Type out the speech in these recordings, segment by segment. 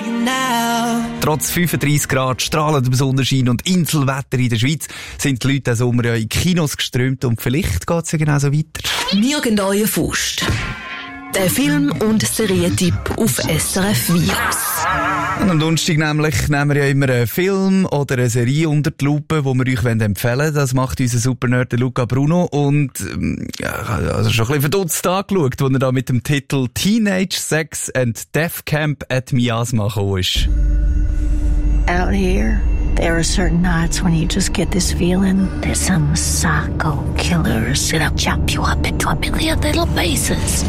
right now. Trotz 35 Grad, strahlendem Sonnenschein und Inselwetter in der Schweiz sind die Leute diesen Sommer ja in Kinos geströmt und vielleicht geht es ja genau so weiter. Mirgend euer Faust. Der Film- und Serientipp auf SRF Virus. Und am Donnerstag nämlich nehmen wir ja immer einen Film oder eine Serie unter die Lupe, die wir euch empfehlen wollen. Das macht unser Supernerd Luca Bruno. Und also schon ein bisschen verdutzt angeschaut, als er da mit dem Titel Teenage Sex and Death Camp at Miasma gekommen ist. Out here, there are certain nights when you just get this feeling that some psycho killer is gonna chop you up into a million little pieces.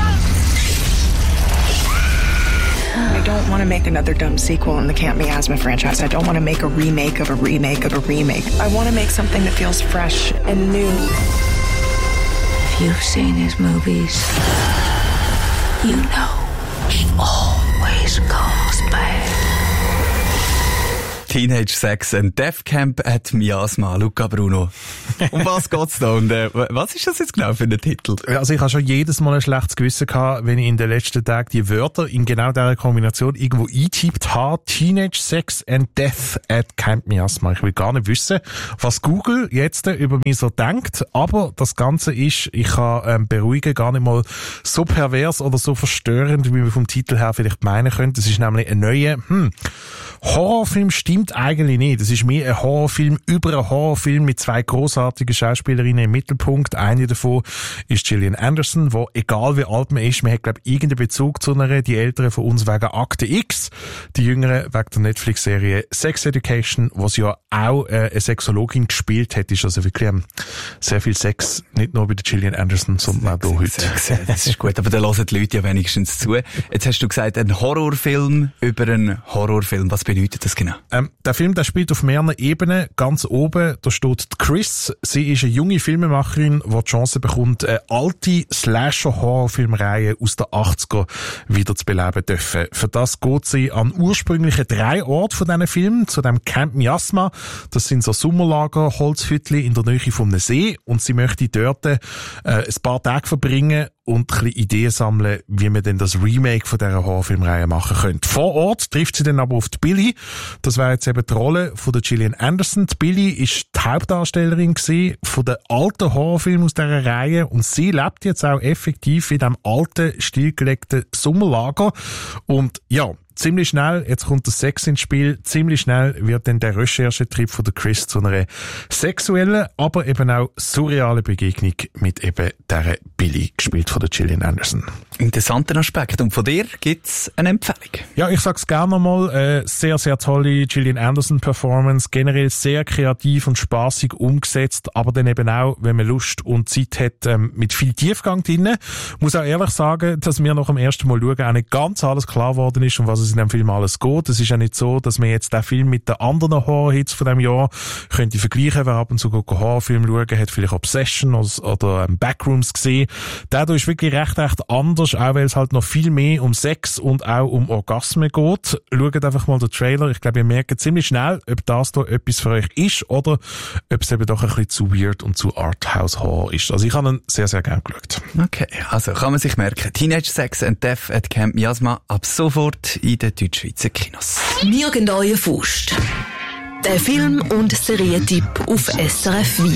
I don't want to make another dumb sequel in the Camp Miasma franchise. I don't want to make a remake of a remake of a remake. I want to make something that feels fresh and new. If you've seen his movies, you know he always goes bad. Teenage Sex and Death Camp at Miasma, Luca Bruno. Um was geht's da? Und was ist das jetzt genau für ein Titel? Also ich habe schon jedes Mal ein schlechtes Gewissen gehabt, wenn ich in den letzten Tagen die Wörter in genau dieser Kombination irgendwo eingetippt habe. Teenage Sex and Death at Camp Miasma. Ich will gar nicht wissen, was Google jetzt über mich so denkt. Aber das Ganze ist, ich kann beruhigen, gar nicht mal so pervers oder so verstörend, wie wir vom Titel her vielleicht meinen könnte. Es ist nämlich ein neuer Horrorfilm, stimmt eigentlich nicht. Es ist mehr ein Horrorfilm über einen Horrorfilm mit zwei grossartigen Schauspielerinnen im Mittelpunkt. Eine davon ist Gillian Anderson, wo, egal wie alt man ist, man hat, glaube ich, irgendeinen Bezug zu einer, die Älteren von uns wegen Akte X, die Jüngeren wegen der Netflix-Serie Sex Education, wo sie ja auch eine Sexologin gespielt hat. Ist also wirklich sehr viel Sex, nicht nur bei der Gillian Anderson, sondern auch hier heute. Das ist gut, aber da hören die Leute ja wenigstens zu. Jetzt hast du gesagt, ein Horrorfilm über einen Horrorfilm. Was bedeutet das genau? Der Film, der spielt auf mehreren Ebenen. Ganz oben, da steht Chris. Sie ist eine junge Filmemacherin, die die Chance bekommt, eine alte Slasher-Horrorfilmreihe aus den 80er wieder zu beleben dürfen. Für das geht sie an ursprünglichen 3 Orten von diesen Filmen, zu dem Camp Miasma. Das sind so Sommerlager, Holzhütli in der Nähe von einem See. Und sie möchte dort ein paar Tage verbringen und ein bisschen Ideen sammeln, wie man denn das Remake von dieser Horrorfilmreihe machen könnte. Vor Ort trifft sie dann aber auf die Billy. Das wäre jetzt eben die Rolle von der Gillian Anderson. Die Billy ist die Hauptdarstellerin gewesen von den alten Horrorfilmen aus dieser Reihe und sie lebt jetzt auch effektiv in diesem alten, stillgelegten Sommerlager. Und ja, ziemlich schnell, jetzt kommt der Sex ins Spiel, ziemlich schnell wird dann der Recherchetrip von der Chris zu einer sexuellen, aber eben auch surrealen Begegnung mit eben dieser Billy, gespielt von der Gillian Anderson. Interessanter Aspekt. Und von dir gibt's eine Empfehlung? Ja, ich sag's gerne nochmal, sehr, sehr tolle Gillian Anderson Performance, generell sehr kreativ und spaßig umgesetzt, aber dann eben auch, wenn man Lust und Zeit hat, mit viel Tiefgang drin. Muss auch ehrlich sagen, dass mir nach dem ersten Mal schauen auch nicht ganz alles klar geworden ist, um was es in dem Film alles geht. Es ist ja nicht so, dass man jetzt den Film mit den anderen Horror-Hits von dem Jahr könnte vergleichen. Wer ab und zu Horrorfilm schauen, hat vielleicht Obsession oder Backrooms gesehen. Der ist wirklich recht anders, auch weil es halt noch viel mehr um Sex und auch um Orgasmen geht. Schaut einfach mal den Trailer. Ich glaube, ihr merkt ziemlich schnell, ob das da etwas für euch ist oder ob es eben doch ein bisschen zu weird und zu Arthouse-Horror ist. Also ich habe ihn sehr, sehr gerne geschaut. Okay, also kann man sich merken. Teenage Sex and Death at Camp Miasma ab sofort in den Deutschschweizer Kinos. Mirgend euer Faust. Der Film- und Serientipp auf SRF Virus.